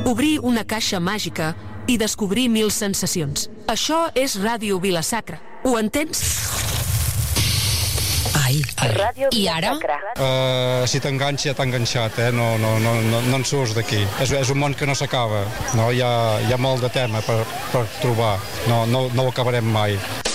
obrir una caixa màgica i descobrir 1000 sensacions. Això és Ràdio Vila-sacra. Ho entens? Ai. I ara? Si t'enganxa, t'ha enganxat, no en surts d'aquí. És un món que no s'acaba, no? Hi ha molt de tema per trobar, no ho acabarem mai.